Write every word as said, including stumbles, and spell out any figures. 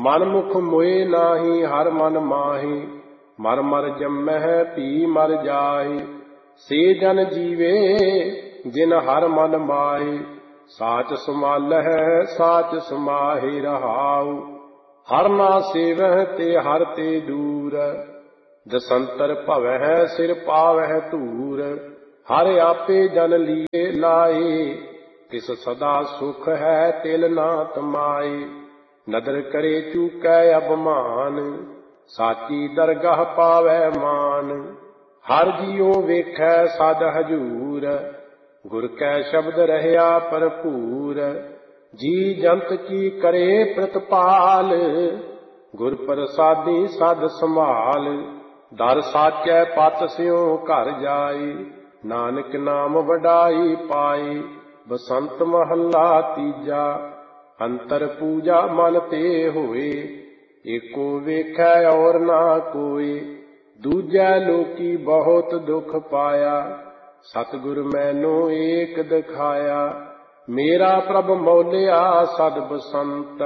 ਮਨ ਮੁਖ ਮੋਏ ਨਾਹੀ ਹਰ ਮਨ ਮਾਹੀ, ਮਰ ਮਰ ਜੰਮਹਿ ਭੀ ਮਰ ਜਾਹੀ। ਸੇ ਜਨ ਜੀਵੇ ਜਿਨ ਹਰ ਮਨ ਮਾਹੀ, ਸਾਚ ਸਮਾਲਹਿ ਸਾਚ ਸਮਾਹੀ ਰਹਾਉ। ਹਰ ਨਾ ਸੇਵਹਿ ਤੇ ਹਰ ਤੇ ਦੂਰ, ਦਸੰਤਰ ਭਵਹਿ ਸਿਰ ਪਾਵਹਿ ਧੂਰ। ਹਰ ਆਪੇ ਜਨ ਲੀਏ ਲਾਏ, ਤਿਸ ਸਦਾ ਸੁਖ ਹੈ ਤਿਲ ਨਾ ਤਮਾਏ। ਨਦਰ ਕਰੇ ਚੂਕੈ ਅਭਮਾਨ, ਸਾਚੀ ਦਰਗਾਹ ਪਾਵੈ ਮਾਨ। ਹਰ ਜੀਉ ਵੇਖੈ ਸਦ ਹਜੂਰ, ਗੁਰ ਕੈ ਸ਼ਬਦ ਰਹਿਆ ਭਰਪੂਰ। ਜੀ ਜੰਤ ਕੀ ਕਰੇ ਪ੍ਰਤਪਾਲ, ਗੁਰ ਪ੍ਰਸਾਦੀ ਸਦ ਸੰਭਾਲ। ਦਰ ਸਾਚੈ ਪਤ ਸਿਉ ਘਰ ਜਾਈ, ਨਾਨਕ ਨਾਮ ਵਡਾਈ ਪਾਈ। ਬਸੰਤ ਮਹੱਲਾ ਤੀਜਾ। ਅੰਤਰ ਪੂਜਾ ਮਨ ਤੇ ਹੋਏ, ਏਕੋ ਵੇਖੈ ਔਰ ਨਾ ਕੋਇ। ਦੂਜੈ ਲੋਕੀ ਬਹੁਤ ਦੁਖ ਪਾਇਆ, ਸਤਿਗੁਰ ਮੈਨੋ ਏਕ ਦਿਖਾਇਆ। ਮੇਰਾ ਪ੍ਰਭ ਮੌਲਿਆ ਸਦ ਬਸੰਤ,